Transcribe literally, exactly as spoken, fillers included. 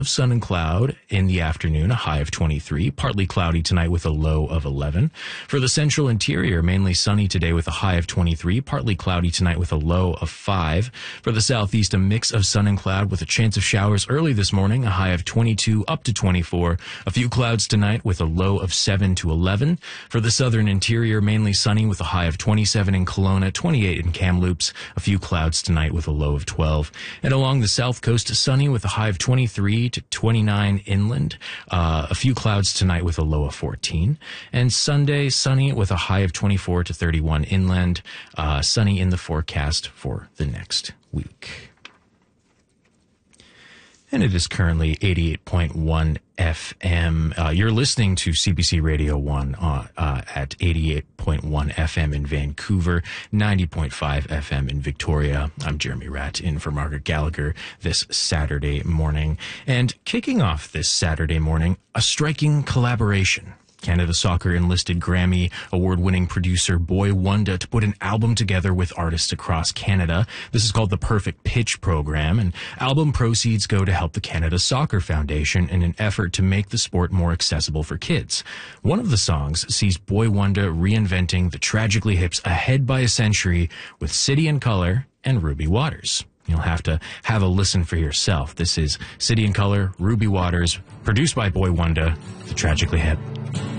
of sun and cloud in the afternoon, a high of twenty-three. Partly cloudy tonight with a low of eleven. For the central interior, mainly sunny today with a high of twenty-three. Partly cloudy tonight with a low of five. For the southeast, a mix of sun and cloud with a chance of showers early this morning, a high of twenty-two up to twenty-four. A few clouds tonight with a low of seven to eleven. For the southern interior, mainly sunny with a high of twenty-seven in Kelowna, twenty-eight in Kamloops. A few clouds tonight with a low of twelve. And along the south coast, sunny with a high of twenty-three to twenty-nine inland. Uh, a few clouds tonight with a low of fourteen. And Sunday, sunny with a high of twenty-four to thirty-one inland. Uh, sunny in the forecast for the next week. And it is currently eighty-eight point one F M. Uh, you're listening to C B C Radio one uh, uh, at eighty-eight point one F M in Vancouver, ninety point five F M in Victoria. I'm Jeremy Ratt, in for Margaret Gallagher this Saturday morning. And kicking off this Saturday morning, a striking collaboration. Canada Soccer enlisted Grammy award-winning producer Boy Wonder to put an album together with artists across Canada. This is called the Perfect Pitch Program, and album proceeds go to help the Canada Soccer Foundation in an effort to make the sport more accessible for kids. One of the songs sees Boy Wonder reinventing the Tragically Hip's Ahead by a Century with City and Colour and Ruby Waters. You'll have to have a listen for yourself. This is City and Colour, Ruby Waters, produced by Boy Wonder, the Tragically Hip.